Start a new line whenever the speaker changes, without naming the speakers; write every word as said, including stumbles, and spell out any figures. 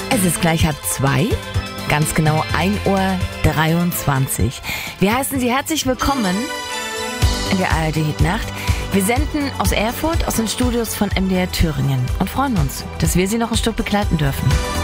Es ist gleich halb zwei, ganz genau ein Uhr dreiundzwanzig. Wir heißen Sie herzlich willkommen in der A R D Hitnacht. Wir senden aus Erfurt, aus den Studios von M D R Thüringen und freuen uns, dass wir Sie noch ein Stück begleiten dürfen.